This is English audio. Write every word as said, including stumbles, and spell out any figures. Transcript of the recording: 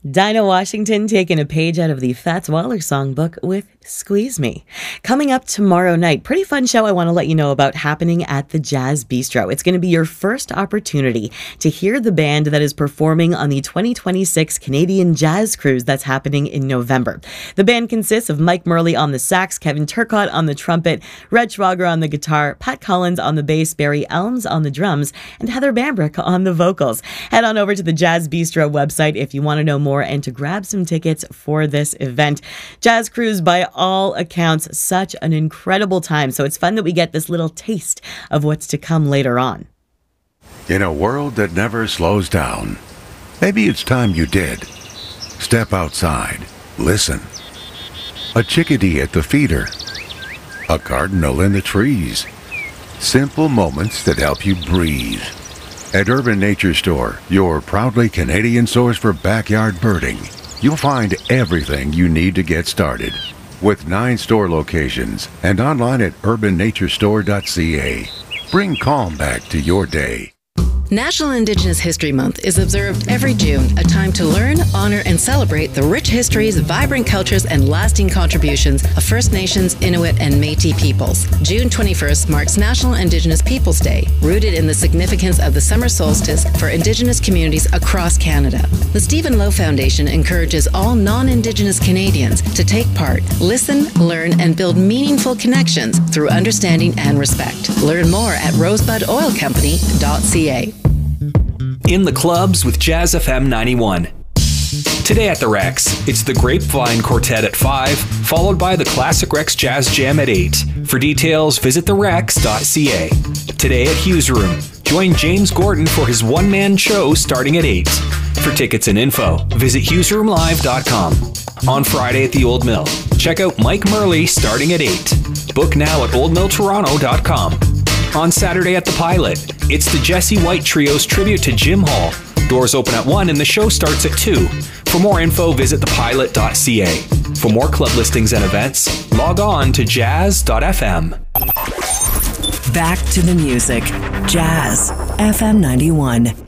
Dinah Washington taking a page out of the Fats Waller songbook with Squeeze Me. Coming up tomorrow night, pretty fun show I want to let you know about happening at the Jazz Bistro. It's going to be your first opportunity to hear the band that is performing on the twenty twenty-six Canadian Jazz Cruise that's happening in November. The band consists of Mike Murley on the sax, Kevin Turcotte on the trumpet, Red Schwager on the guitar, Pat Collins on the bass, Barry Elms on the drums, and Heather Bambrick on the vocals. Head on over to the Jazz Bistro website if you want to know more and to grab some tickets for this event. Jazz Cruise, by all accounts, such an incredible time. So it's fun that we get this little taste of what's to come later on. In a world that never slows down, maybe it's time you did. Step outside. Listen. A chickadee at the feeder. A cardinal in the trees. Simple moments that help you breathe. At Urban Nature Store, your proudly Canadian source for backyard birding, you'll find everything you need to get started. With nine store locations and online at urban nature store dot c a. Bring calm back to your day. National Indigenous History Month is observed every June, a time to learn, honor, and celebrate the rich histories, vibrant cultures, and lasting contributions of First Nations, Inuit, and Métis peoples. June twenty-first marks National Indigenous Peoples Day, rooted in the significance of the summer solstice for Indigenous communities across Canada. The Stephen Lowe Foundation encourages all non-Indigenous Canadians to take part, listen, learn, and build meaningful connections through understanding and respect. Learn more at rosebud oil company dot c a. In the clubs with Jazz F M ninety-one. Today at the Rex, it's the Grapevine Quartet at five, followed by the Classic Rex Jazz Jam at eight. For details, visit the rex dot c a. Today at Hughes Room, join James Gordon for his one-man show starting at eight. For tickets and info, visit hughes room live dot com. On Friday at the Old Mill, check out Mike Murley starting at eight. Book now at old mill toronto dot com. On Saturday at the Pilot, it's the Jesse White Trio's tribute to Jim Hall. Doors open at one and the show starts at two. For more info, visit the pilot dot c a. For more club listings and events, log on to jazz dot f m. Back to the music. Jazz F M ninety-one.